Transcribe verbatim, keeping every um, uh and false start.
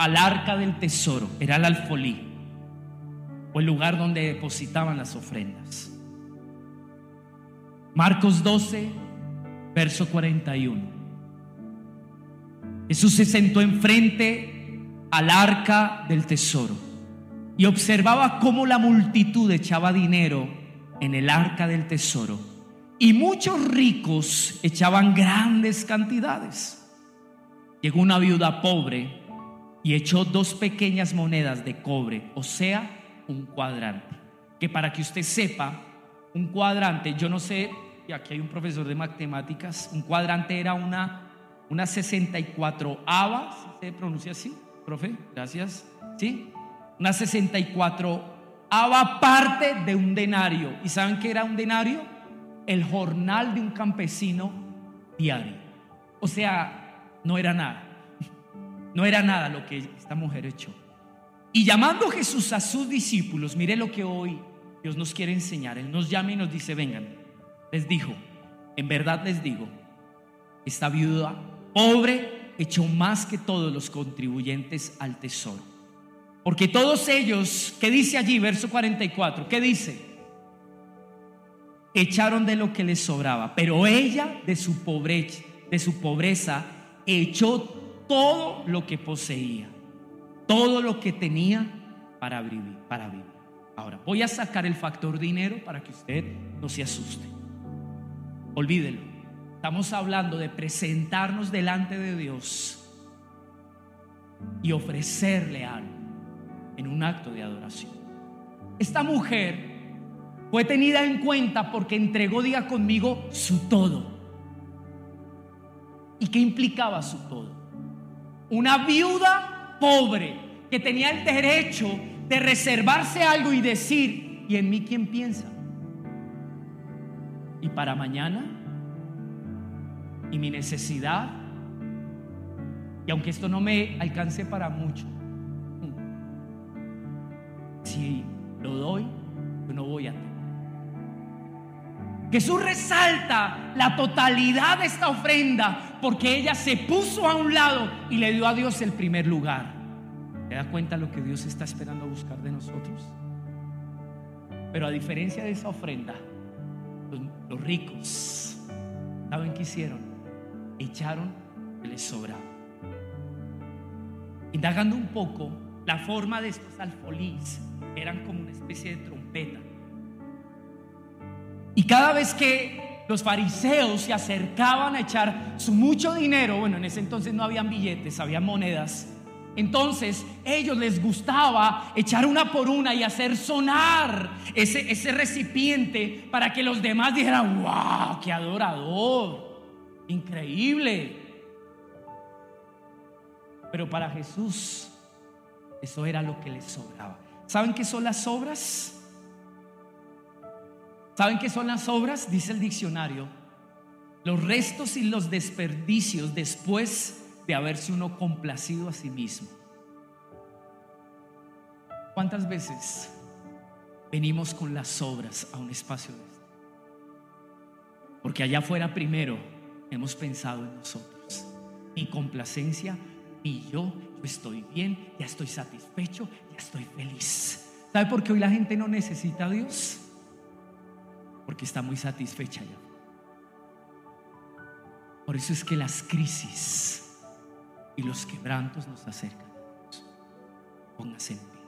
al arca del tesoro. Era el alfolí, o el lugar donde depositaban las ofrendas. Marcos doce, verso cuarenta y uno. Jesús se sentó enfrente al arca del tesoro y observaba cómo la multitud echaba dinero en el arca del tesoro, y muchos ricos echaban grandes cantidades. Llegó una viuda pobre y echó dos pequeñas monedas de cobre, o sea, un cuadrante. Que para que usted sepa, un cuadrante, yo no sé, y aquí hay un profesor de matemáticas, un cuadrante era una, una sesenta y cuatro ava, ¿se pronuncia así, profe? Gracias. ¿Sí? Una sesenta y cuatro ava parte de un denario. ¿Y saben qué era un denario? El jornal de un campesino diario. O sea, no era nada. No era nada lo que esta mujer echó. Y llamando Jesús a sus discípulos, mire lo que hoy Dios nos quiere enseñar. Él nos llama y nos dice: vengan. Les dijo: en verdad les digo, esta viuda pobre echó más que todos los contribuyentes al tesoro. Porque todos ellos, ¿qué dice allí? Verso cuarenta y cuatro, ¿qué dice? Echaron de lo que les sobraba, pero ella de su pobreza, de su pobreza echó todo lo que poseía, todo lo que tenía para vivir, para vivir. Ahora voy a sacar el factor dinero para que usted no se asuste. Olvídelo. Estamos hablando de presentarnos delante de Dios y ofrecerle algo en un acto de adoración. Esta mujer fue tenida en cuenta porque entregó, diga conmigo, su todo. ¿Y qué implicaba su todo? Una viuda pobre que tenía el derecho de reservarse algo y decir: ¿y en mí quién piensa? ¿Y para mañana? ¿Y mi necesidad? Y aunque esto no me alcance para mucho, si lo doy, yo no voy a tener. Jesús resalta la totalidad de esta ofrenda porque ella se puso a un lado y le dio a Dios el primer lugar. ¿Te das cuenta lo que Dios está esperando a buscar de nosotros? Pero a diferencia de esa ofrenda, los, los ricos, ¿saben qué hicieron? Echaron lo que les sobraba. Indagando un poco, la forma de estos alfolís eran como una especie de trompeta. Y cada vez que los fariseos se acercaban a echar su mucho dinero, bueno, en ese entonces no habían billetes, había monedas. Entonces ellos les gustaba echar una por una y hacer sonar ese, ese recipiente para que los demás dijeran: ¡wow! ¡Qué adorador! ¡Increíble! Pero para Jesús eso era lo que les sobraba. ¿Saben qué son las sobras? ¿Saben qué son las sobras? Dice el diccionario: los restos y los desperdicios después de haberse uno complacido a sí mismo. ¿Cuántas veces venimos con las sobras a un espacio de esto? Porque allá afuera primero hemos pensado en nosotros. Mi complacencia y yo, yo estoy bien, ya estoy satisfecho, ya estoy feliz. ¿Sabe por qué hoy la gente no necesita a Dios? Porque está muy satisfecha ya. Por eso es que las crisis y los quebrantos nos acercan. Póngase en pie.